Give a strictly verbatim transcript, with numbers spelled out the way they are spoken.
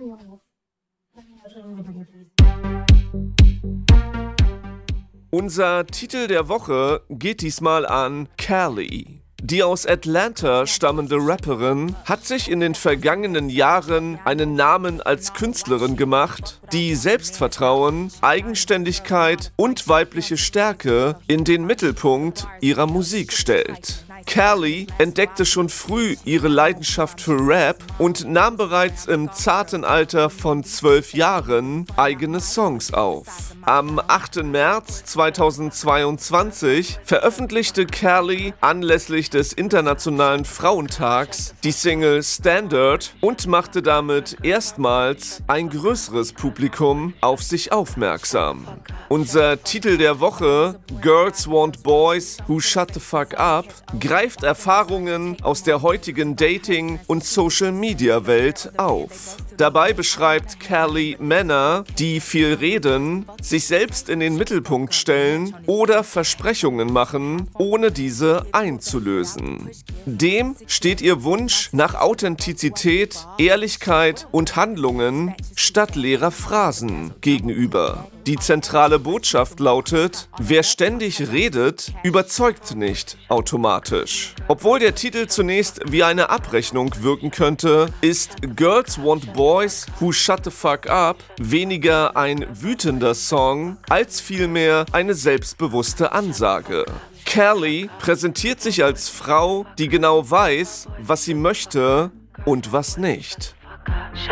Unser Titel der Woche geht diesmal an Kelly. Die aus Atlanta stammende Rapperin hat sich in den vergangenen Jahren einen Namen als Künstlerin gemacht, die Selbstvertrauen, Eigenständigkeit und weibliche Stärke in den Mittelpunkt ihrer Musik stellt. Kelly entdeckte schon früh ihre Leidenschaft für Rap und nahm bereits im zarten Alter von zwölf Jahren eigene Songs auf. Am achten März zweitausendzweiundzwanzig veröffentlichte Kelly anlässlich des Internationalen Frauentags die Single Standard und machte damit erstmals ein größeres Publikum auf sich aufmerksam. Unser Titel der Woche, Girls Want Boys Who Shut the Fuck Up, greift Erfahrungen aus der heutigen Dating- und Social-Media-Welt auf. Dabei beschreibt Kelly Männer, die viel reden, sich selbst in den Mittelpunkt stellen oder Versprechungen machen, ohne diese einzulösen. Dem steht ihr Wunsch nach Authentizität, Ehrlichkeit und Handlungen statt leerer Phrasen gegenüber. Die zentrale Botschaft lautet: Wer ständig redet, überzeugt nicht automatisch. Obwohl der Titel zunächst wie eine Abrechnung wirken könnte, ist Girls Want Boys Who Shut the Fuck Up weniger ein wütender Song, als vielmehr eine selbstbewusste Ansage. Kelly präsentiert sich als Frau, die genau weiß, was sie möchte und was nicht.